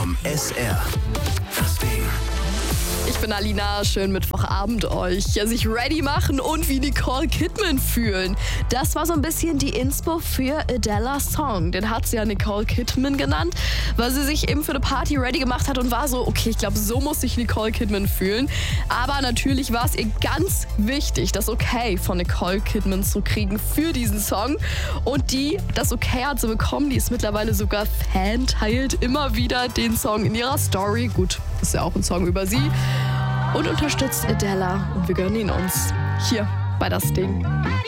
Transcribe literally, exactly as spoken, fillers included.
vom S R. Das Ding. Ich bin Alina, schönen Mittwochabend euch. Ja, sich ready machen und wie Nicole Kidman fühlen. Das war so ein bisschen die Inspo für Adelas Song. Den hat sie ja Nicole Kidman genannt, weil sie sich eben für eine Party ready gemacht hat und war so, okay, ich glaube, so muss sich Nicole Kidman fühlen. Aber natürlich war es ihr ganz wichtig, das Okay von Nicole Kidman zu kriegen für diesen Song. Und die das Okay hat sie bekommen, die ist mittlerweile sogar Fan, teilt immer wieder den Song in ihrer Story. Gut, ist ja auch ein Song über sie. Und unterstützt Adela und wir gönnen ihn uns hier bei Das Ding.